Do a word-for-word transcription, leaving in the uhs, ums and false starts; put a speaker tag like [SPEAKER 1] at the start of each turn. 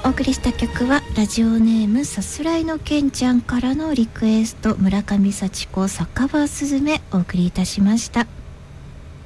[SPEAKER 1] お送りした曲はラジオネームさすらいのけんちゃんからのリクエスト、村上幸子酒場すずめお送りいたしました。